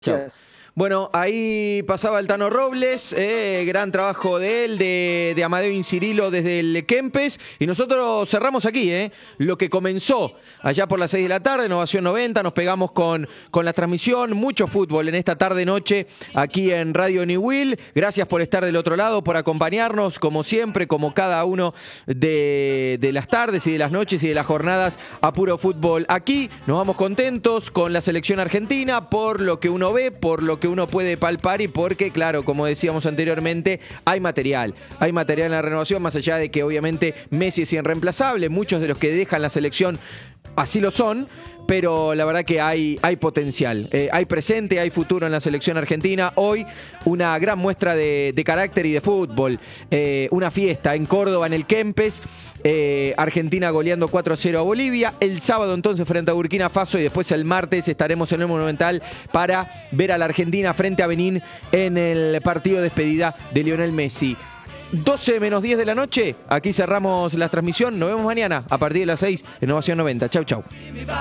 Chao. Gracias. Bueno, ahí pasaba el Tano Robles, gran trabajo de él, de Amadeo Incirilo desde el Kempes, y nosotros cerramos aquí, lo que comenzó allá por las 6 de la tarde, Innovación 90, nos pegamos con la transmisión, mucho fútbol en esta tarde-noche aquí en Radio New Will. Gracias por estar del otro lado, por acompañarnos, como siempre, como cada uno de las tardes y de las noches y de las jornadas a puro fútbol. Aquí nos vamos contentos con la selección argentina, por lo que uno ve, por lo que uno puede palpar y porque, claro, como decíamos anteriormente, hay material en la renovación, más allá de que obviamente Messi es irreemplazable, muchos de los que dejan la selección así lo son, pero la verdad que hay potencial, hay presente, hay futuro en la selección argentina. Hoy una gran muestra de carácter y de fútbol, una fiesta en Córdoba, en el Kempes, Argentina goleando 4-0 a Bolivia, el sábado entonces frente a Burkina Faso y después el martes estaremos en el Monumental para ver a la Argentina frente a Benín en el partido de despedida de Lionel Messi. 12 menos 10 de la noche, aquí cerramos la transmisión, nos vemos mañana a partir de las 6 en Innovación 90. Chau, chau.